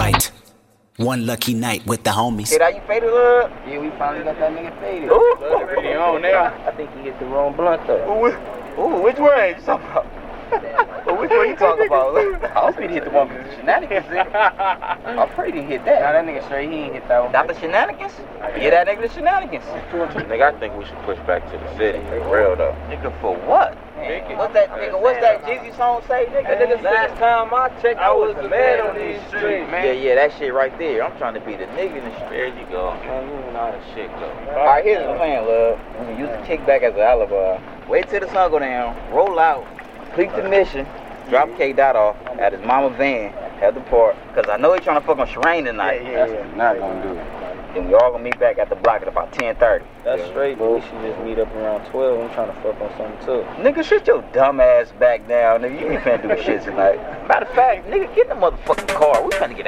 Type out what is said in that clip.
white. One lucky night with the homies. Hey, that you faded up? Yeah, we finally got that nigga faded. Ooh, really on now. I think he hit the wrong blunt though. Ooh, which one you talking about? Which one you talking about? I hope he hit the one with the shenanigans in it. I'm afraid he hit that. Nah, that nigga straight, he ain't hit that one. Not the shenanigans? Get that nigga the shenanigans. Nigga, I think we should push back to the city. For real though. Nigga, for what? What's that Jeezy song say, nigga? Last time I checked, I was the man on these streets, man. Yeah, that shit right there. I'm trying to be the nigga in the street. There you go. Man, you know how that shit go. Alright, here's the plan, love. We're gonna use the kickback as an alibi. Wait till the sun go down, roll out, complete the mission, drop K-Dot off at his mama van, at the park. Cause I know he's trying to fuck on Sherane tonight. Yeah. Not gonna do it. Then we all gonna meet back at the block at about 10:30. That's straight, but we should just meet up around 12. I'm trying to fuck on something too. Nigga, shut your dumb ass back down, nigga. You ain't finna do shit tonight. Matter of fact, nigga, get in the motherfucking car. We finna get